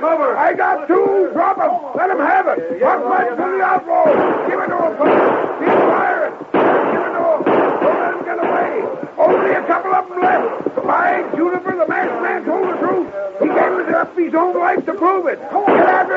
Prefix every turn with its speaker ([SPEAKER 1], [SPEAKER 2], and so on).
[SPEAKER 1] cover.
[SPEAKER 2] I got two. Drop them. Let them have it. Buck Mud to the outlaws. Give it to them, fellas. Keep firing. Give it to them. Don't let them get away. Only a couple of them left. By Juniper, the masked man told the truth. He gave us up his own life to prove it. Get after